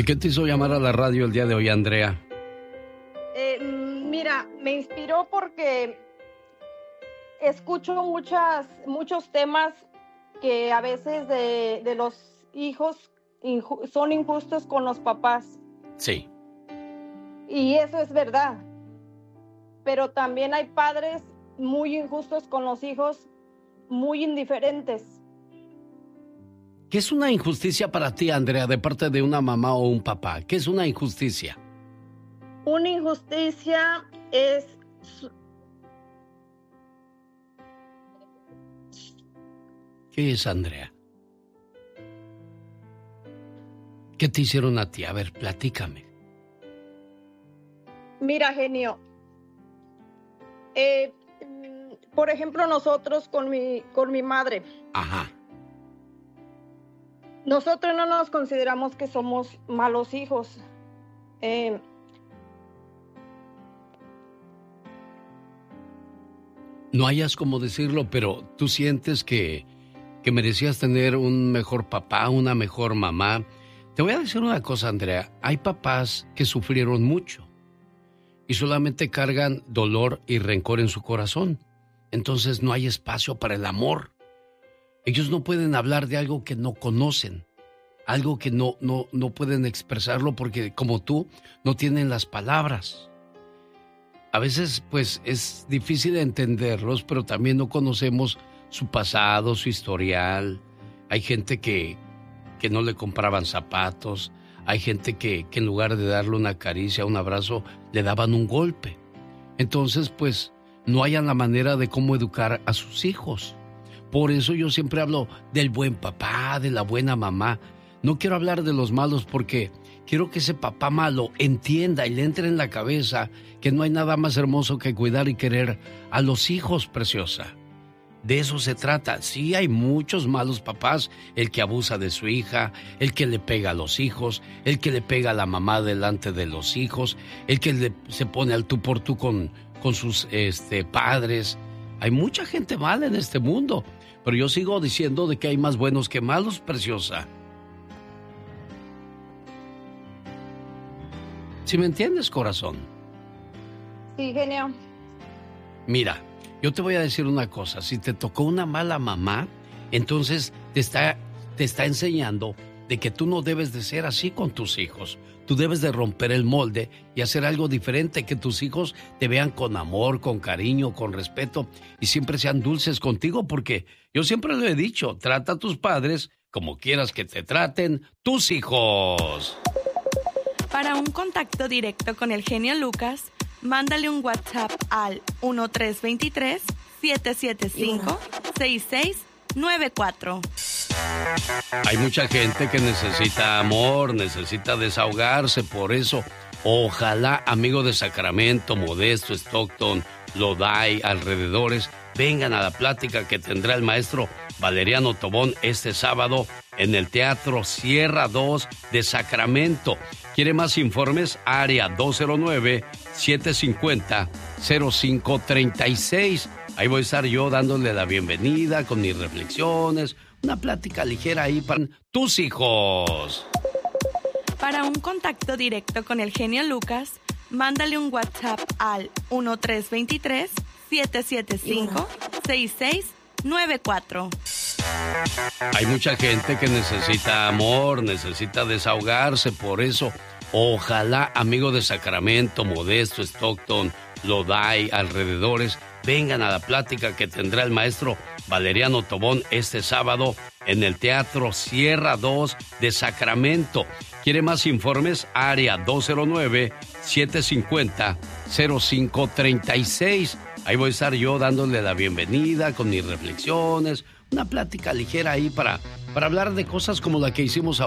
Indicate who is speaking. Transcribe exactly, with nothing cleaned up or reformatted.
Speaker 1: ¿Y qué te hizo llamar a la radio el día de hoy, Andrea?
Speaker 2: Eh, mira, me inspiró porque escucho muchas, muchos temas que a veces de, de los hijos inju- son injustos con los papás.
Speaker 1: Sí.
Speaker 2: Y eso es verdad. Pero también hay padres muy injustos con los hijos, muy indiferentes.
Speaker 1: ¿Qué es una injusticia para ti, Andrea, de parte de una mamá o un papá? ¿Qué es una injusticia?
Speaker 2: Una injusticia es...
Speaker 1: ¿Qué es, Andrea? ¿Qué te hicieron a ti? A ver, platícame.
Speaker 2: Mira, genio. Eh, por ejemplo, nosotros con mi, con mi madre.
Speaker 1: Ajá.
Speaker 2: Nosotros no nos consideramos que somos malos hijos. Eh,
Speaker 1: no hayas cómo decirlo, pero tú sientes que, que merecías tener un mejor papá, una mejor mamá. Te voy a decir una cosa, Andrea. Hay papás que sufrieron mucho y solamente cargan dolor y rencor en su corazón. Entonces no hay espacio para el amor. Ellos no pueden hablar de algo que no conocen, algo que no, no, no pueden expresarlo porque, como tú, no tienen las palabras. A veces, pues, es difícil entenderlos, pero también no conocemos su pasado, su historial. Hay gente que, que no le compraban zapatos, hay gente que, que en lugar de darle una caricia, un abrazo, le daban un golpe. Entonces, pues, no hayan la manera de cómo educar a sus hijos. Por eso yo siempre hablo del buen papá, de la buena mamá. No quiero hablar de los malos porque quiero que ese papá malo entienda y le entre en la cabeza que no hay nada más hermoso que cuidar y querer a los hijos, preciosa. De eso se trata. Sí, hay muchos malos papás, el que abusa de su hija, el que le pega a los hijos, el que le pega a la mamá delante de los hijos, el que le, se pone al tú por tú con, con sus este, padres. Hay mucha gente mala en este mundo, pero yo sigo diciendo de que hay más buenos que malos, preciosa. ¿Sí me entiendes, corazón?
Speaker 2: Sí, genio.
Speaker 1: Mira, yo te voy a decir una cosa. Si te tocó una mala mamá, entonces te está, te está enseñando de que tú no debes de ser así con tus hijos. Tú debes de romper el molde y hacer algo diferente, que tus hijos te vean con amor, con cariño, con respeto y siempre sean dulces contigo, porque yo siempre lo he dicho, trata a tus padres como quieras que te traten tus hijos.
Speaker 3: Para un contacto directo con el genio Lucas, mándale un WhatsApp al uno tres dos tres, siete siete cinco, seis seis nueve cuatro.
Speaker 1: Hay mucha gente que necesita amor, necesita desahogarse, por eso, ojalá, amigo de Sacramento, Modesto, Stockton, Lodi, alrededores, vengan a la plática que tendrá el maestro Valeriano Tobón este sábado en el Teatro Sierra dos de Sacramento. ¿Quiere más informes? Área dos cero nueve, siete cinco cero, cero cinco tres seis. Ahí voy a estar yo dándole la bienvenida con mis reflexiones, una plática ligera ahí para tus hijos.
Speaker 3: Para un contacto directo con el genio Lucas, mándale un WhatsApp al uno tres dos tres, siete siete cinco, seis seis nueve cuatro.
Speaker 1: Hay mucha gente que necesita amor, necesita desahogarse, por eso, ojalá, amigo de Sacramento, Modesto, Stockton, Lodi, alrededores, vengan a la plática que tendrá el maestro Valeriano Tobón este sábado en el Teatro Sierra dos de Sacramento. ¿Quiere más informes? Área dos cero nueve, siete cinco cero, cero cinco tres seis. Ahí voy a estar yo dándole la bienvenida con mis reflexiones, una plática ligera ahí para, para hablar de cosas como la que hicimos